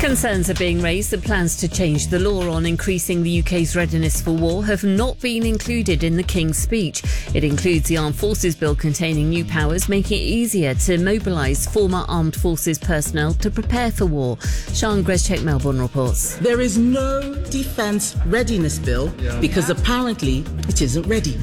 Concerns are being raised that plans to change the law on increasing the UK's readiness for war have not been included in the King's speech. It includes the Armed Forces Bill containing new powers, making it easier to mobilise former Armed Forces personnel to prepare for war. Sian Greszczek, Melbourne reports. There is no Defence Readiness Bill because apparently it isn't ready.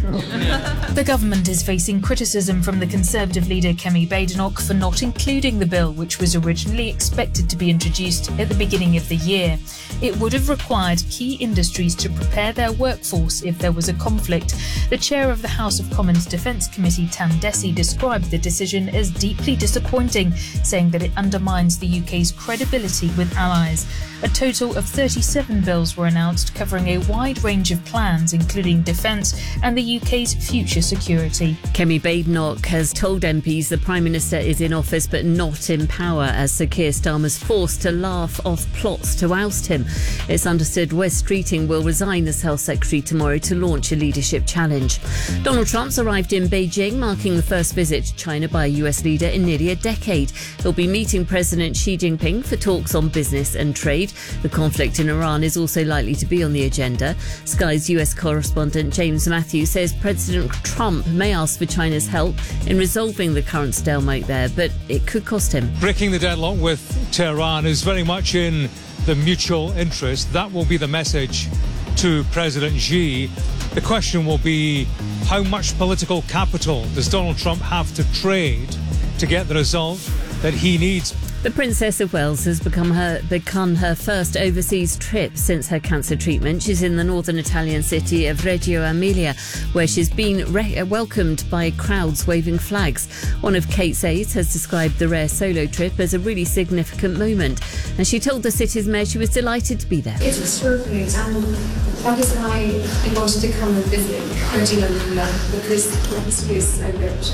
The government is facing criticism from the Conservative leader Kemi Badenoch for not including the bill, which was originally expected to be introduced at the beginning of the year. It would have required key industries to prepare their workforce if there was a conflict. The chair of the House of Commons Defence Committee, Tam Dessy, described the decision as deeply disappointing, saying that it undermines the UK's credibility with allies. A total of 37 bills were announced, covering a wide range of plans, including defence and the UK's future security. Kemi Badenoch has told MPs the Prime Minister is in office but not in power, as Sir Keir Starmer's forced to laugh off plots to oust him. It's understood Wes Streeting will resign as Health Secretary tomorrow to launch a leadership challenge. Donald Trump's arrived in Beijing, marking the first visit to China by a US leader in nearly a decade. He'll be meeting President Xi Jinping for talks on business and trade. The conflict in Iran is also likely to be on the agenda. Sky's US correspondent James Matthews says President Trump may ask for China's help in resolving the current stalemate there, but it could cost him. Breaking the deadlock with Tehran is very much in the mutual interest. That will be the message to President Xi. The question will be, how much political capital does Donald Trump have to trade to get the result that he needs? The Princess of Wales has begun her first overseas trip since her cancer treatment. She's in the northern Italian city of Reggio Emilia, where she's been welcomed by crowds waving flags. One of Kate's aides has described the rare solo trip as a really significant moment, and she told the city's mayor she was delighted to be there. It's extraordinary, and that is why I wanted to come and visit Reggio Emilia, because the history is so rich.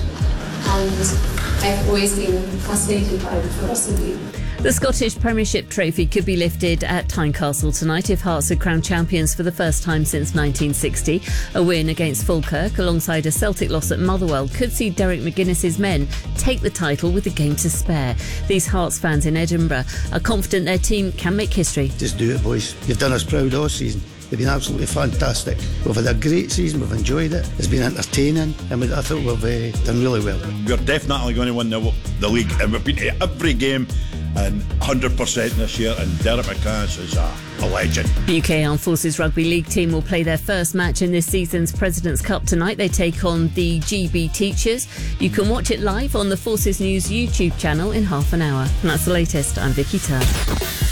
And I've always been fascinated by the philosophy. The Scottish Premiership trophy could be lifted at Tynecastle tonight if Hearts are crowned champions for the first time since 1960. A win against Falkirk alongside a Celtic loss at Motherwell could see Derek McGuinness's men take the title with a game to spare. These Hearts fans in Edinburgh are confident their team can make history. Just do it, boys. You've done us proud all season. They've been absolutely fantastic. We've had a great season, we've enjoyed it, it's been entertaining, and I thought we've done really well. We're definitely going to win the league, and we've been to every game and 100% this year, and Derek McGuinness is a legend. The UK Armed Forces Rugby League team will play their first match in this season's President's Cup tonight. They take on the GB Teachers. You can watch it live on the Forces News YouTube channel in half an hour. And that's the latest. I'm Vicky Turr.